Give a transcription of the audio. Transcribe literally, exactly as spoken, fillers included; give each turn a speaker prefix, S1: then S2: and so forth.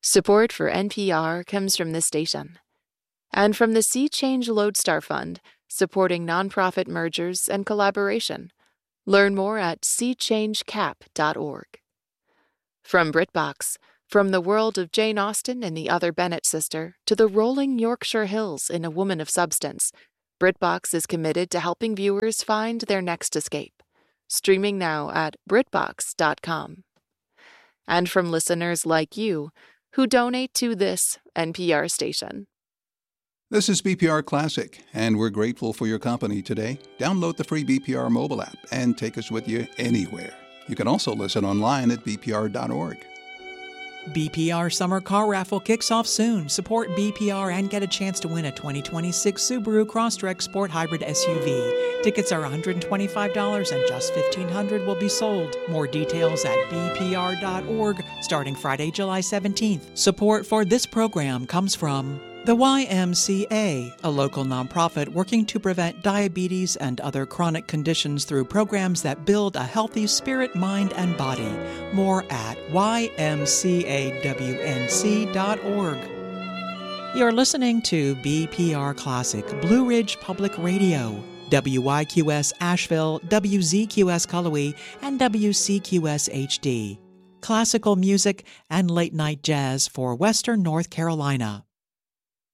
S1: Support for N P R comes from this station and from the Sea Change Lodestar Fund, supporting nonprofit mergers and collaboration. Learn more at sea change cap dot org. From BritBox, from the world of Jane Austen and the Other Bennet sister to the rolling Yorkshire Hills in A Woman of Substance, BritBox is committed to helping viewers find their next escape. Streaming now at britbox dot com. And from listeners like you who donate to this N P R station.
S2: This is B P R Classic, and we're grateful for your company today. Download the free B P R mobile app and take us with you anywhere. You can also listen online at b p r dot org.
S3: B P R Summer Car Raffle kicks off soon. Support B P R and get a chance to win a twenty twenty-six Subaru Crosstrek Sport Hybrid S U V. Tickets are one hundred twenty-five dollars and just fifteen hundred dollars will be sold. More details at b p r dot org starting Friday, July seventeenth. Support for this program comes from the Y M C A, a local nonprofit working to prevent diabetes and other chronic conditions through programs that build a healthy spirit, mind, and body. More at y m c a w n c dot org. You're listening to B P R Classic, Blue Ridge Public Radio, W Y Q S Asheville, W Z Q S Cullowhee, and W C Q S H D. Classical music and late-night jazz for Western North Carolina.